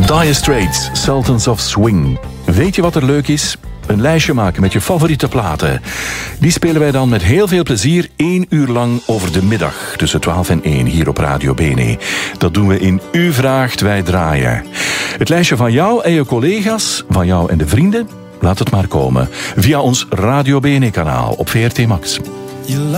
Dire Straits, Sultans of Swing. Weet je wat er leuk is? Een lijstje maken met je favoriete platen. Die spelen wij dan met heel veel plezier 1 uur lang over de middag. Tussen 12 en 1 hier op Radio Bene. Dat doen we in U Vraagt, Wij Draaien. Het lijstje van jou en je collega's, van jou en de vrienden, laat het maar komen. Via ons Radio Bene kanaal op VRT Max.